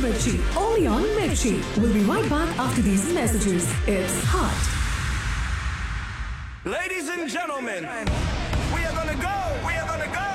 Mirchi, only on Mirchi. We'll be right back after these messages. It's hot. Ladies and gentlemen, we are gonna go.